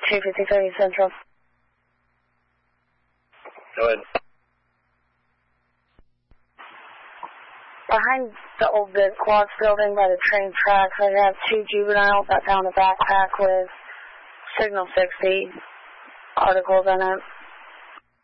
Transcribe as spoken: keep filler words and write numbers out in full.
two fifty-three Central. Go ahead. Behind the old big quads building by the train tracks, I have two juveniles that found a backpack with Signal sixty articles in it.